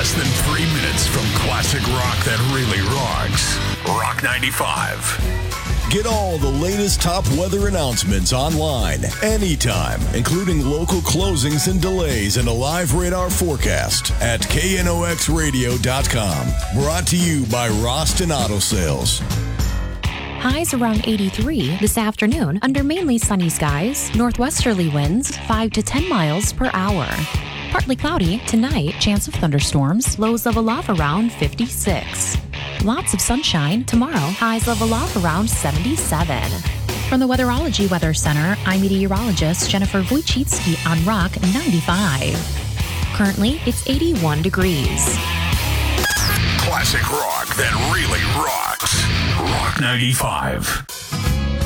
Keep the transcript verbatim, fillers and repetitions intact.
less than three minutes from classic rock that really rocks. Rock ninety-five. Get all the latest top weather announcements online, anytime, including local closings and delays and a live radar forecast at K N O X radio dot com. Brought to you by Roston Auto Sales. Highs around eighty-three this afternoon under mainly sunny skies, northwesterly winds five to ten miles per hour. Partly cloudy tonight, chance of thunderstorms, lows level off around fifty-six. Lots of sunshine tomorrow, highs level off around seventy-seven. From the Weatherology Weather Center, I'm meteorologist Jennifer Wojcicki on Rock ninety-five. Currently, it's eighty-one degrees. Classic rock that really rocks. Rock ninety-five.